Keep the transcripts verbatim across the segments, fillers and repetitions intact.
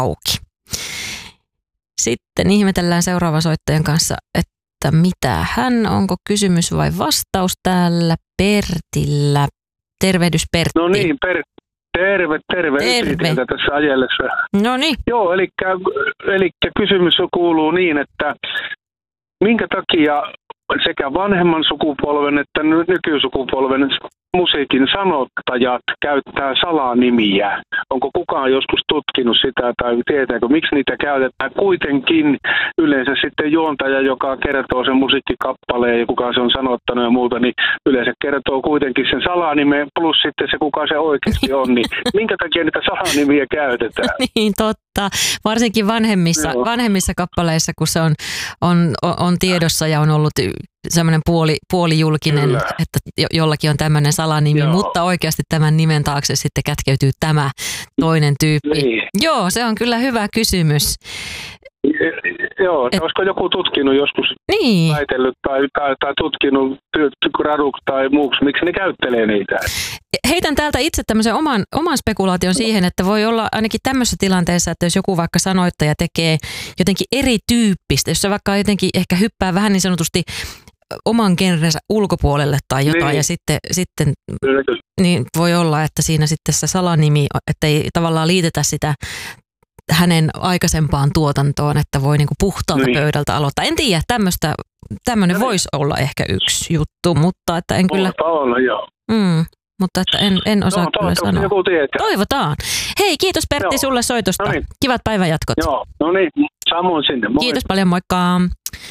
auki. Sitten ihmetellään seuraavan soittajan kanssa, että mitä hän, onko kysymys vai vastaus täällä Pertillä. Tervehdys Pertti. No niin, per, terve, terve. Terve. Tässä ajellessa. No niin. Joo, eli, eli kysymys kuuluu niin, että minkä takia sekä vanhemman sukupolven että nykysukupolven musiikin sanottajat käyttää salanimiä? Onko kukaan joskus tutkinut sitä tai tietääkö, miksi niitä käytetään? Kuitenkin yleensä sitten juontaja, joka kertoo sen musiikkikappaleen ja kuka se on sanottanut ja muuta, niin yleensä kertoo kuitenkin sen salanimen plus sitten se, kuka se oikeasti on. Niin minkä takia niitä salanimiä käytetään? Niin totta, varsinkin vanhemmissa, vanhemmissa kappaleissa, kun se on, on, on tiedossa ja on ollut semmoinen puoli, puolijulkinen, Kyllä. että jollakin on tämmöinen salanimi, Joo. mutta oikeasti tämän nimen taakse sitten kätkeytyy tämä toinen tyyppi. Niin. Joo, se on kyllä hyvä kysymys. Joo, Et, olisiko joku tutkinut joskus niin. väitellyt tai, tai, tai tutkinut graduksi tai muuksi, miksi ne käyttelee niitä? Heitän täältä itse tämmöisen oman, oman spekulaation siihen, että voi olla ainakin tämmöisessä tilanteessa, että jos joku vaikka sanoittaja tekee jotenkin erityyppistä, jos se vaikka jotenkin ehkä hyppää vähän niin sanotusti oman genrensä ulkopuolelle tai jotain niin. ja sitten, sitten niin voi olla, että siinä sitten se salanimi, että ei tavallaan liitetä sitä hänen aikaisempaan tuotantoon, että voi niinku puhtaalta niin. pöydältä aloittaa. En tiedä, tämmöistä, tämmöinen no, voisi olla ehkä yksi juttu, mutta että en kyllä... Olla, joo. Mm, mutta että en, en osaa no, kyllä sanoa. Joku tietää. Toivotaan. Hei, kiitos Pertti joo. sulle soitosta. No niin. Kivat päivänjatkot. Joo, no niin, samoin sinne. Moi. Kiitos paljon, moikka.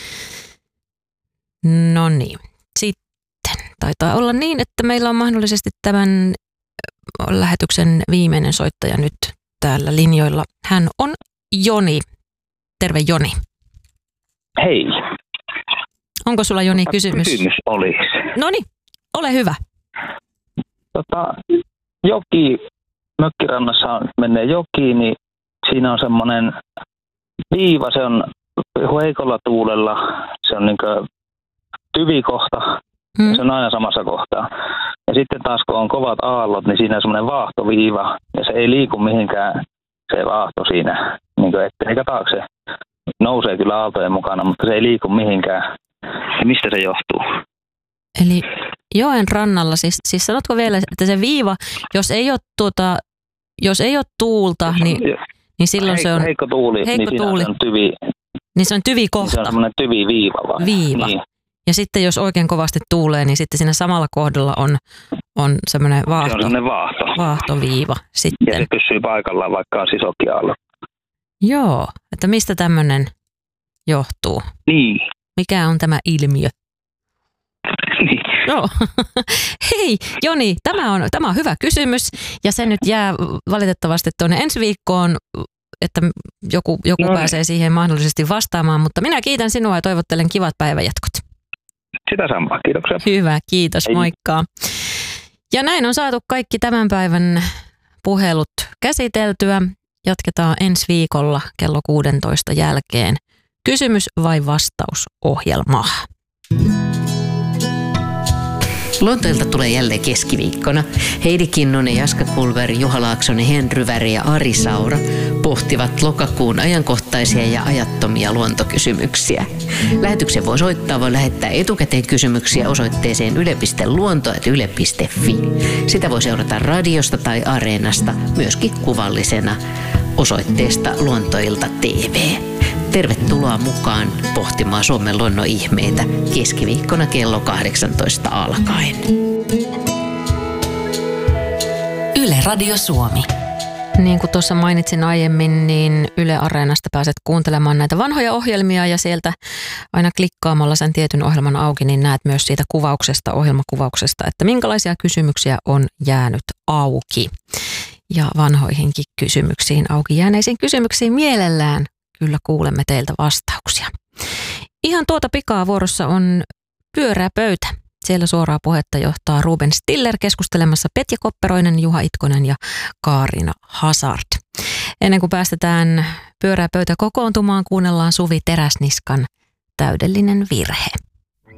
No niin, sitten taitaa olla niin, että meillä on mahdollisesti tämän lähetyksen viimeinen soittaja nyt täällä linjoilla. Hän on Joni. Terve Joni. Hei. Onko sulla Joni kysymys? Kysymys olisi. No niin, ole hyvä. Tota, joki, mökkirannassa menee joki, niin siinä on semmoinen viiva, se on heikolla tuulella, se on niinkö tyvikohta, hmm. se on aina samassa kohtaa. Ja sitten taas kun on kovat aallot, niin siinä on semmoinen vaahtoviiva, ja se ei liiku mihinkään se vaahto siinä, niin kuin eteen eikä taakse. Nousee kyllä aaltojen mukana, mutta se ei liiku mihinkään. Ja mistä se johtuu? Eli joen rannalla, siis, siis sanotko vielä, että se viiva, jos ei ole, tuota, jos ei ole tuulta, niin, niin silloin heikko, se on... Heikko tuuli, heikko niin tuuli. Se on tyvi. Niin se on tyvikohta. Niin se on semmoinen tyviviiva vai? Viiva. Niin. Ja sitten jos oikein kovasti tuulee, niin sitten siinä samalla kohdalla on, on semmoinen vaahto, se on semmoinen vaahto. vaahtoviiva. Sitten. Ja se pysyy paikallaan, vaikka on sisokin alla. Joo, että mistä tämmöinen johtuu? Niin. Mikä on tämä ilmiö? Niin. Joo. Hei Joni, tämä on, tämä on hyvä kysymys ja se nyt jää valitettavasti tuonne ensi viikkoon, että joku, joku no, pääsee siihen mahdollisesti vastaamaan, mutta minä kiitän sinua ja toivottelen kivat päivänjatkot. Sitä samaa, kiitoksia. Hyvä, kiitos, Hei. Moikka. Ja näin on saatu kaikki tämän päivän puhelut käsiteltyä. Jatketaan ensi viikolla kello kuusitoista jälkeen. Kysymys vai vastaus -ohjelmaa. Lontoilta tulee jälleen keskiviikkona. Heidi Kinnunen, Jaska Kulveri, Juha Laaksonen, Henry Väri ja Ari Saura pohtivat lokakuun ajankohtaisia ja ajattomia luontokysymyksiä. Lähetyksen voi soittaa, voi lähettää etukäteen kysymyksiä osoitteeseen yle piste luonto ät yle piste fi. Sitä voi seurata radiosta tai Areenasta, myöskin kuvallisena osoitteesta Luontoilta T V. Tervetuloa mukaan pohtimaan Suomen luonnon ihmeitä keskiviikkona kello kahdeksantoista alkaen. Yle Radio Suomi. Niin kuin tuossa mainitsin aiemmin, niin Yle Areenasta pääset kuuntelemaan näitä vanhoja ohjelmia ja sieltä aina klikkaamalla sen tietyn ohjelman auki, niin näet myös siitä kuvauksesta, ohjelmakuvauksesta, että minkälaisia kysymyksiä on jäänyt auki. Ja vanhoihinkin kysymyksiin, auki jääneisiin kysymyksiin mielellään kyllä kuulemme teiltä vastauksia. Ihan tuota pikaa vuorossa on Pyörää pöytä. Siellä suoraa puhetta johtaa Ruben Stiller keskustelemassa Petja Kopperoinen, Juha Itkonen ja Kaarina Hazard. Ennen kuin päästetään Pyörää pöytä kokoontumaan, kuunnellaan Suvi Teräsniskan Täydellinen virhe.